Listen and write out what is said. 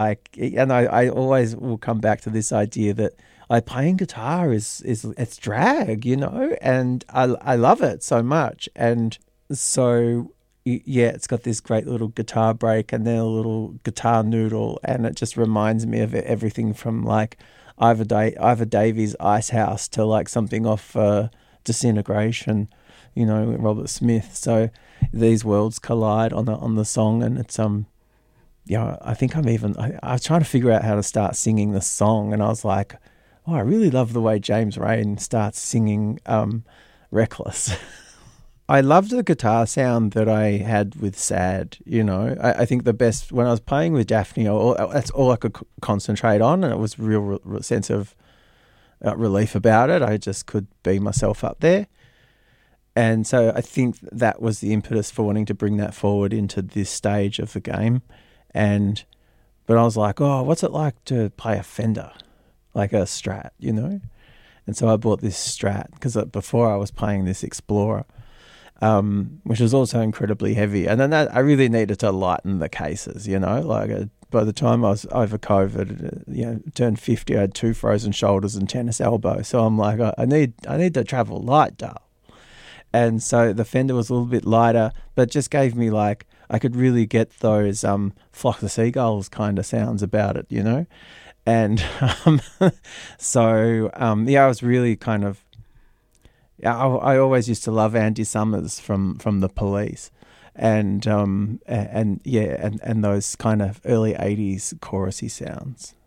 I always will come back to this idea that playing guitar is it's drag, and I love it so much. And so yeah, it's got this great little guitar break and then a little guitar noodle, and it just reminds me of everything from like Ivor Davies' Ice House to like something off Disintegration, Robert Smith. So these worlds collide on the song, and it's I think I was trying to figure out how to start singing the song, and I was like, oh, I really love the way James Rain starts singing Reckless. I loved the guitar sound that I had with Sad, I think the best, when I was playing with Daphne, that's all I could concentrate on, and it was a real sense of relief about it. I just could be myself up there. And so I think that was the impetus for wanting to bring that forward into this stage of the game. But I was like, oh, what's it like to play a Fender, like a Strat, And so I bought this Strat because before I was playing this Explorer, which was also incredibly heavy. And then I really needed to lighten the cases, by the time I was over COVID, turned 50, I had 2 frozen shoulders and tennis elbow. So I'm like, I need to travel light, Dale. And so the Fender was a little bit lighter, but just gave me like, I could really get those Flock of Seagulls kind of sounds about it, And I was really kind of, I always used to love Andy Summers from The Police, and those kind of early 80s chorusy sounds.